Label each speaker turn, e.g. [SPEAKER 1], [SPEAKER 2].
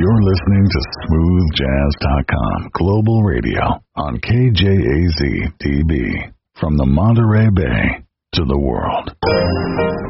[SPEAKER 1] You're listening to SmoothJazz.com Global Radio on KJAZ-TV. From the Monterey Bay to the world.